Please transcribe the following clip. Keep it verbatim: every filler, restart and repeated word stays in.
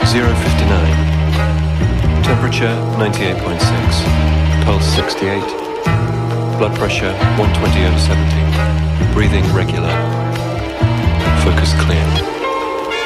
zero fifty-nine. Temperature ninety-eight point six. Pulse sixty-eight. Blood pressure one twenty over seventy. Breathing regular. Focus clear.